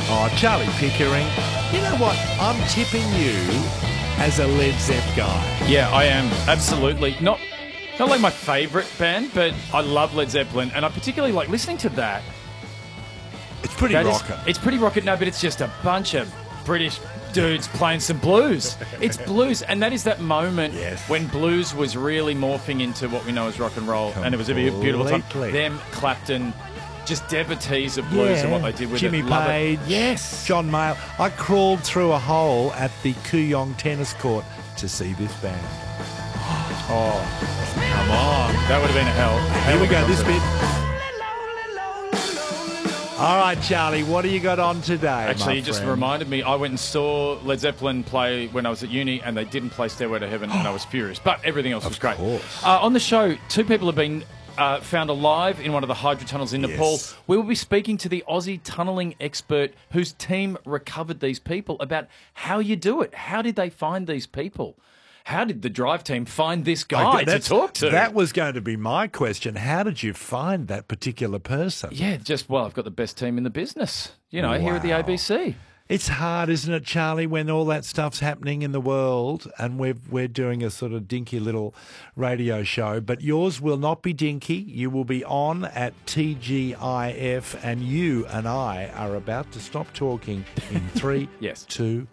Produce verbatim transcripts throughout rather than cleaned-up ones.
Oh, Charlie Pickering. You know what? I'm tipping you as a Led Zepp guy. Yeah, I am. Absolutely. Not not like my favourite band, but I love Led Zeppelin, and I particularly like listening to that. It's pretty That is- rockin'. It's pretty rockin', no, but it's just a bunch of British dudes playing some blues. It's blues, and that is that moment Yes. when blues was really morphing into what we know as rock and roll, and it was a be- beautiful time. Completely. Them, Clapton, just devotees of blues and what they did with Jimmy it. Love Page, it. Yes. John Mayall. I crawled through a hole at the Kooyong tennis court to see this band. Oh, come on. That would have been a hell. hell Here we of a go, this concert. bit. All right, Charlie, what do you got on today, Actually, my you just friend? reminded me, I went and saw Led Zeppelin play when I was at uni, and they didn't play Stairway to Heaven, and I was furious. But everything else was great. course. Uh, on the show, two people have been uh, found alive in one of the hydro tunnels in Nepal. Yes. We will be speaking to the Aussie tunnelling expert whose team recovered these people about how you do it. How did they find these people? How did the drive team find this guy Okay, to that's- talk to? That was going to be my question. How did you find that particular person? Yeah, just, well, I've got the best team in the business, you know, here at the Wow. A B C. It's hard, isn't it, Charlie, when all that stuff's happening in the world and we're, we're doing a sort of dinky little radio show, but yours will not be dinky. You will be on at T G I F, and you and I are about to stop talking in three, Yes. two,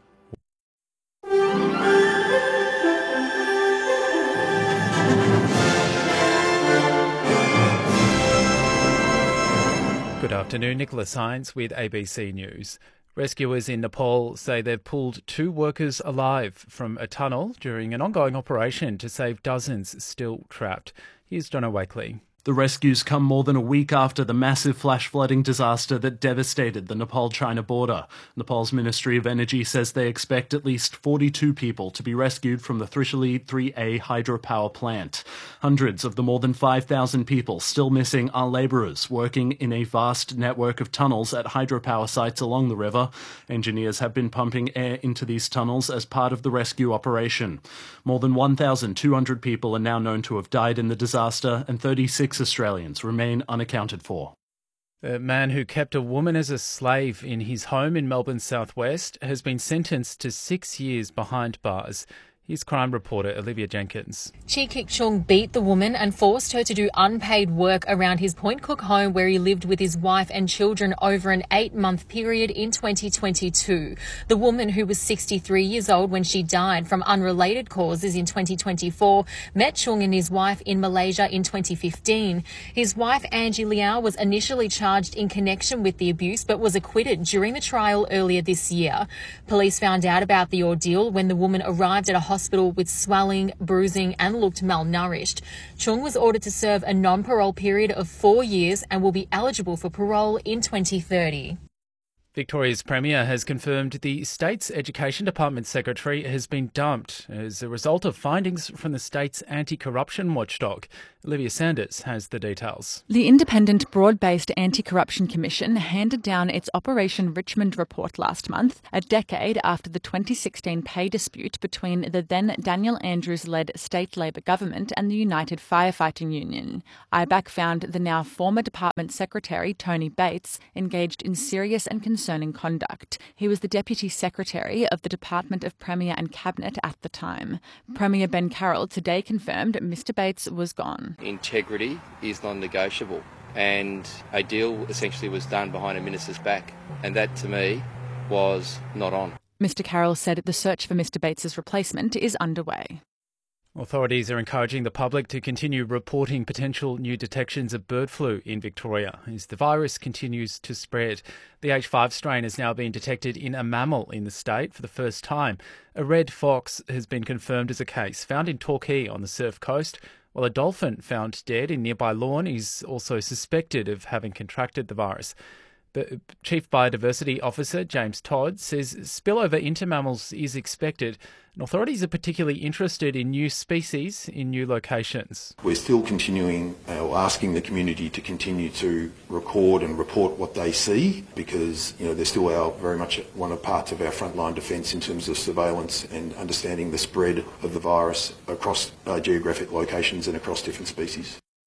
Good afternoon, Nicholas Hines with A B C News. Rescuers in Nepal say they've pulled two workers alive from a tunnel during an ongoing operation to save dozens still trapped. Here's Donna Wakely. The rescues come more than a week after the massive flash flooding disaster that devastated the Nepal-China border. Nepal's Ministry of Energy says they expect at least forty-two people to be rescued from the Trishuli three A hydropower plant. Hundreds of the more than five thousand people still missing are labourers working in a vast network of tunnels at hydropower sites along the river. Engineers have been pumping air into these tunnels as part of the rescue operation. More than one thousand two hundred people are now known to have died in the disaster, and thirty-six Australians remain unaccounted for. The man who kept a woman as a slave in his home in Melbourne's southwest has been sentenced to six years behind bars. Here's crime reporter Olivia Jenkins. Chi Kik Chung beat the woman and forced her to do unpaid work around his Point Cook home where he lived with his wife and children over an eight-month period in twenty twenty-two. The woman, who was sixty-three years old when she died from unrelated causes in twenty twenty-four, met Chung and his wife in Malaysia in twenty fifteen. His wife, Angie Liao, was initially charged in connection with the abuse but was acquitted during the trial earlier this year. Police found out about the ordeal when the woman arrived at a hospital with swelling, bruising and looked malnourished. Chung was ordered to serve a non-parole period of four years and will be eligible for parole in twenty thirty. Victoria's Premier has confirmed the state's Education Department Secretary has been dumped as a result of findings from the state's anti-corruption watchdog. Olivia Sanders has the details. The independent, broad-based Anti-Corruption Commission handed down its Operation Richmond report last month, a decade after the twenty sixteen pay dispute between the then Daniel Andrews-led state Labor government and the United Firefighting Union. I B A C found the now former Department Secretary, Tony Bates, engaged in serious and concerning conduct. He was the Deputy Secretary of the Department of Premier and Cabinet at the time. Premier Ben Carroll today confirmed Mr Bates was gone. Integrity is non-negotiable, and a deal essentially was done behind a minister's back, and that to me was not on. Mr Carroll said the search for Mr Bates's replacement is underway. Authorities are encouraging the public to continue reporting potential new detections of bird flu in Victoria as the virus continues to spread. The H five strain has now been detected in a mammal in the state for the first time. A red fox has been confirmed as a case found in Torquay on the Surf Coast, while a dolphin found dead in nearby Lorne is also suspected of having contracted the virus. The Chief Biodiversity Officer, James Todd, says spillover into mammals is expected, and authorities are particularly interested in new species in new locations. We're still continuing, uh, asking the community to continue to record and report what they see, because you know they're still our, very much one of parts of our frontline defence in terms of surveillance and understanding the spread of the virus across uh, geographic locations and across different species.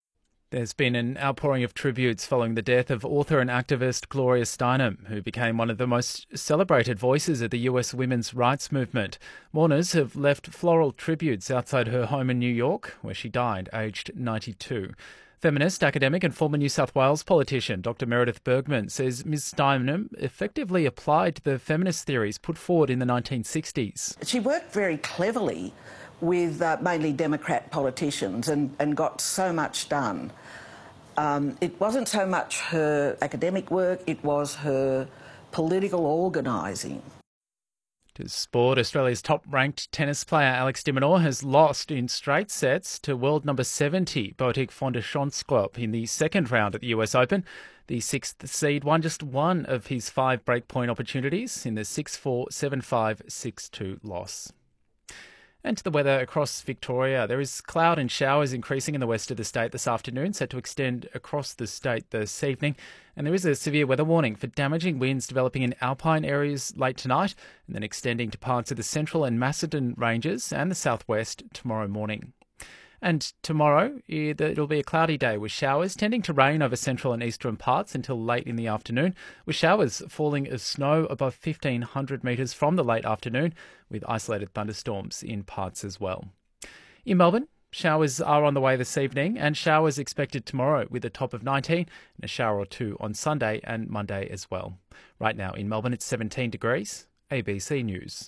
There's been an outpouring of tributes following the death of author and activist Gloria Steinem, who became one of the most celebrated voices of the U S women's rights movement. Mourners have left floral tributes outside her home in New York, where she died aged ninety-two. Feminist, academic and former New South Wales politician Doctor Meredith Bergman says Miz Steinem effectively applied the feminist theories put forward in the nineteen sixties. She worked very cleverly with uh, mainly Democrat politicians and, and got so much done. Um, it wasn't so much her academic work, it was her political organising. To sport, Australia's top-ranked tennis player Alex de Minaur has lost in straight sets to world number seventy, Botic von der Schonskop, in the second round at the U S Open. The sixth seed won just one of his five breakpoint opportunities in the six four, seven five, six two loss. And to the weather across Victoria. There is cloud and showers increasing in the west of the state this afternoon, set to extend across the state this evening. And there is a severe weather warning for damaging winds developing in alpine areas late tonight and then extending to parts of the central and Macedon ranges and the southwest tomorrow morning. And tomorrow, it'll be a cloudy day with showers tending to rain over central and eastern parts until late in the afternoon, with showers falling as snow above fifteen hundred metres from the late afternoon, with isolated thunderstorms in parts as well. In Melbourne, showers are on the way this evening and showers expected tomorrow with a top of nineteen and a shower or two on Sunday and Monday as well. Right now in Melbourne, it's seventeen degrees. A B C News.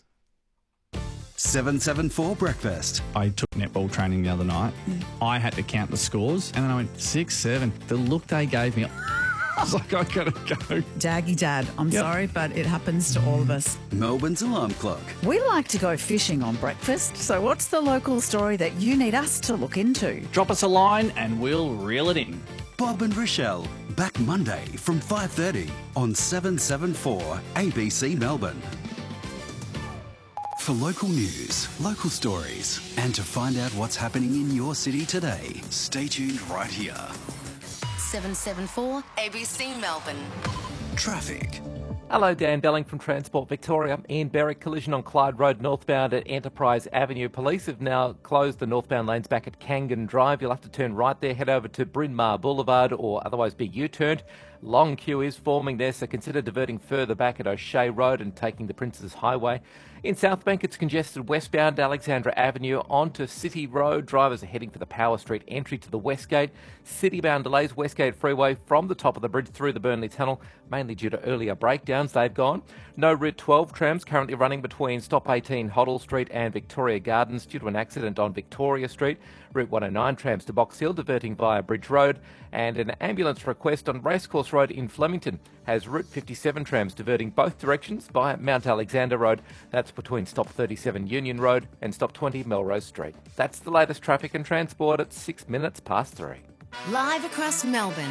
seven seven four Breakfast. I took netball training the other night. Mm. I had to count the scores and then I went six, seven. The look they gave me, I was like, I gotta go. Daggy Dad, I'm yep. sorry, but it happens to all of us. Melbourne's alarm clock. We like to go fishing on breakfast, so what's the local story that you need us to look into? Drop us a line and we'll reel it in. Bob and Rochelle, back Monday from five thirty on seven seven four A B C Melbourne. For local news, local stories, and to find out what's happening in your city today, stay tuned right here. seven seven four A B C Melbourne. Traffic. Hello, Dan Belling from Transport Victoria. Ian Berwick collision on Clyde Road northbound at Enterprise Avenue. Police have now closed the northbound lanes back at Kangan Drive. You'll have to turn right there, head over to Bryn Mawr Boulevard or otherwise be U-turned. Long queue is forming there, so consider diverting further back at O'Shea Road and taking the Princes Highway. In Southbank, it's congested westbound Alexandra Avenue onto City Road. Drivers are heading for the Power Street entry to the Westgate. City-bound delays Westgate Freeway from the top of the bridge through the Burnley Tunnel, mainly due to earlier breakdowns. They've gone. No Route twelve trams currently running between Stop eighteen Hoddle Street and Victoria Gardens due to an accident on Victoria Street. Route one oh nine trams to Box Hill diverting via Bridge Road. And an ambulance request on Racecourse Road in Flemington has Route fifty-seven trams diverting both directions via Mount Alexander Road. That's between Stop thirty-seven Union Road and Stop twenty Melrose Street. That's the latest traffic and transport at six minutes past three. Live across Melbourne.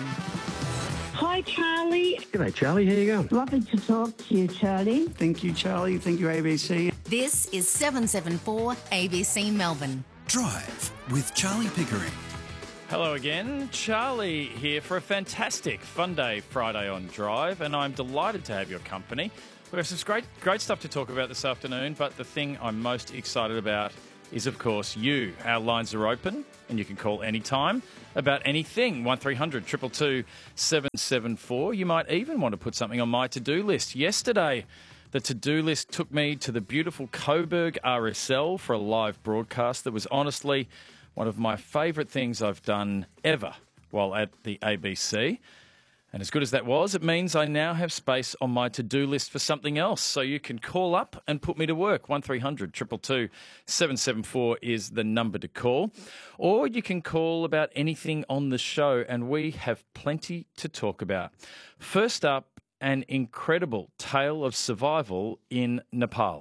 Hi, Charlie. G'day, Charlie. How you going? Lovely to talk to you, Charlie. Thank you, Charlie. Thank you, A B C. This is seven seven four A B C Melbourne. Drive with Charlie Pickering. Hello again, Charlie here for a fantastic fun day Friday on Drive, and I'm delighted to have your company. We have some great, great stuff to talk about this afternoon, but the thing I'm most excited about is, of course, you. Our lines are open, and you can call anytime about anything. one three hundred, two two two, seven seven four. You might even want to put something on my to-do list. Yesterday, the to-do list took me to the beautiful Coburg R S L for a live broadcast that was honestly one of my favourite things I've done ever while at the A B C. And as good as that was, it means I now have space on my to-do list for something else. So you can call up and put me to work. one three hundred, two two two, seven seven four is the number to call. Or you can call about anything on the show, and we have plenty to talk about. First up, an incredible tale of survival in Nepal.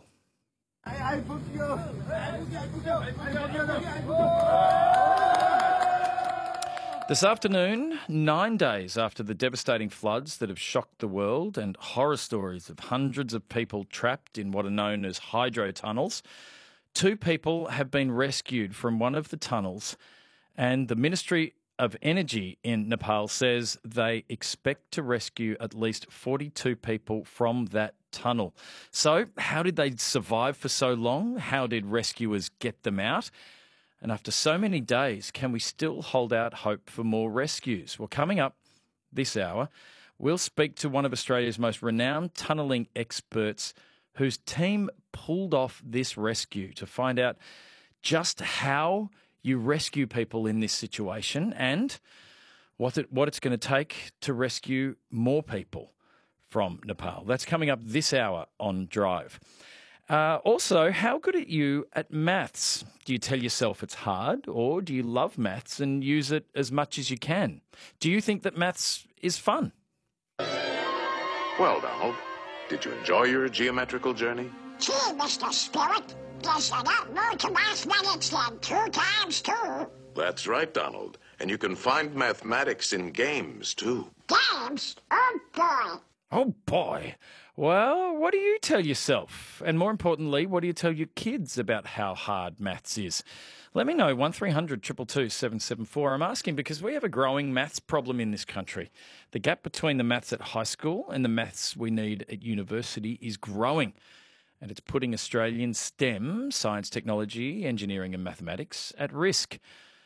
This afternoon, nine days after the devastating floods that have shocked the world and horror stories of hundreds of people trapped in what are known as hydro tunnels, two people have been rescued from one of the tunnels, and the Ministry of Energy in Nepal says they expect to rescue at least forty-two people from that tunnel. So, how did they survive for so long? How did rescuers get them out? And after so many days, can we still hold out hope for more rescues? Well, coming up this hour, we'll speak to one of Australia's most renowned tunnelling experts whose team pulled off this rescue to find out just how you rescue people in this situation and what it, what it's going to take to rescue more people from Nepal. That's coming up this hour on Drive. Uh, also, how good are you at maths? Do you tell yourself it's hard, or do you love maths and use it as much as you can? Do you think that maths is fun? Well, Donald, did you enjoy your geometrical journey? Gee, Mister Spirit, there's a lot more to mathematics than two times two. That's right, Donald. And you can find mathematics in games, too. Games? Oh, boy. Oh, boy. Well, what do you tell yourself? And more importantly, what do you tell your kids about how hard maths is? Let me know, one three hundred two two two seven seven four. I'm asking because we have a growing maths problem in this country. The gap between the maths at high school and the maths we need at university is growing. And it's putting Australian STEM, science, technology, engineering and mathematics, at risk.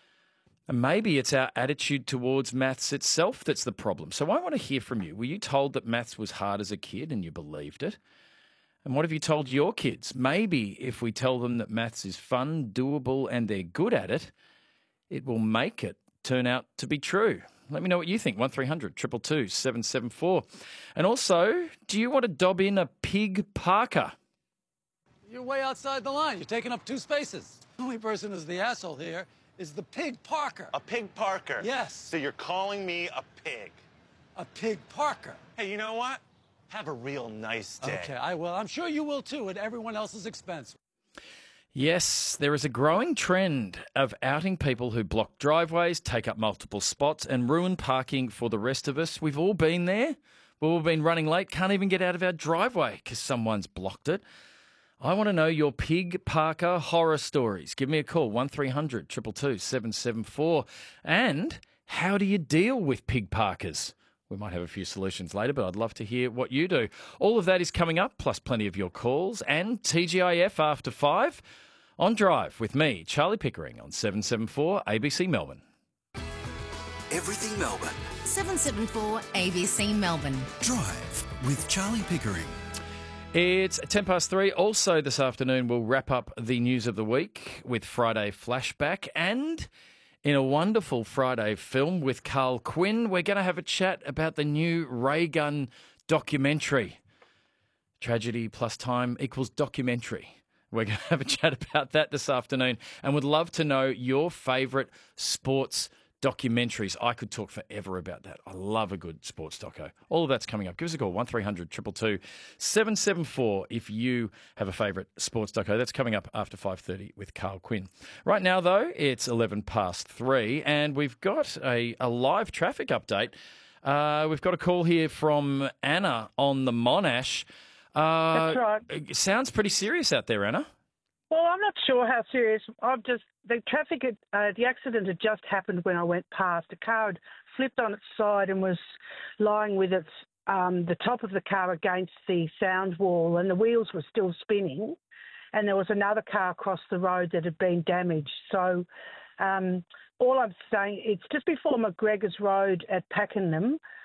And maybe it's our attitude towards maths itself that's the problem. So I want to hear from you. Were you told that maths was hard as a kid and you believed it? And what have you told your kids? Maybe if we tell them that maths is fun, doable, and they're good at it, it will make it turn out to be true. Let me know what you think. one three hundred two two two seven seven four. And also, do you want to dob in a pig parker? You're way outside the line. You're taking up two spaces. The only person who's the asshole here is the pig parker. A pig parker? Yes. So you're calling me a pig? A pig parker. Hey, you know what? Have a real nice day. Okay, I will. I'm sure you will too, at everyone else's expense. Yes, there is a growing trend of outing people who block driveways, take up multiple spots and ruin parking for the rest of us. We've all been there. We've all been running late, can't even get out of our driveway because someone's blocked it. I want to know your pig parker horror stories. Give me a call, one three hundred two two two seven seven four. And how do you deal with pig parkers? We might have a few solutions later, but I'd love to hear what you do. All of that is coming up, plus plenty of your calls and T G I F after five on Drive with me, Charlie Pickering, on seven seven four A B C Melbourne. Everything Melbourne. seven seven four A B C Melbourne. Drive with Charlie Pickering. It's ten past three. Also this afternoon, we'll wrap up the news of the week with Friday Flashback. And in a wonderful Friday film with Carl Quinn, we're going to have a chat about the new ray gun documentary. Tragedy plus time equals documentary. We're going to have a chat about that this afternoon and would love to know your favourite sports documentaries. I could talk forever about that. I love a good sports doco. All of that's coming up. Give us a call, one three hundred two two two seven seven four if you have a favourite sports doco. That's coming up after five thirty with Carl Quinn. Right now, though, it's eleven past three and we've got a, a live traffic update. Uh, we've got a call here from Anna on the Monash. Uh, That's right. It sounds pretty serious out there, Anna. Well, I'm not sure how serious. I've just the traffic, had, uh, the accident had just happened when I went past. A car had flipped on its side and was lying with its um, the top of the car against the sound wall, and the wheels were still spinning. And there was another car across the road that had been damaged. So um, all I'm saying, it's just before McGregor's Road at Pakenham.